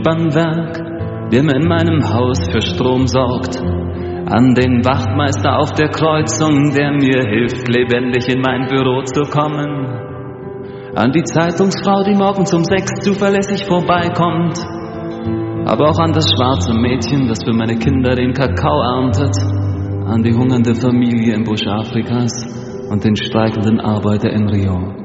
Spannwerk, der mir in meinem Haus für Strom sorgt, an den Wachtmeister auf der Kreuzung, der mir hilft, lebendig in mein Büro zu kommen, an die Zeitungsfrau, die morgens um 6 zuverlässig vorbeikommt, aber auch an das schwarze Mädchen, das für meine Kinder den Kakao erntet, an die hungernde Familie im Busch Afrikas und den streikenden Arbeiter in Rio.